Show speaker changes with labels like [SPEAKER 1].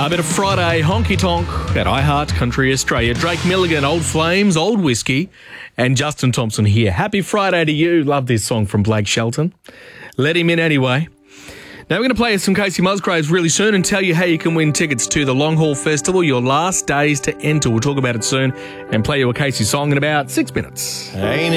[SPEAKER 1] A bit of Friday honky tonk at iHeart Country Australia. Drake Milligan, Old Flames, Old Whiskey, and Justin Thompson here. Happy Friday to you. Love this song from Blake Shelton. Let him in anyway. Now we're going to play some Casey Musgraves really soon and tell you how you can win tickets to the Long Haul Festival. Your last days to enter. We'll talk about it soon and play you a Casey song in about 6 minutes.
[SPEAKER 2] Ain't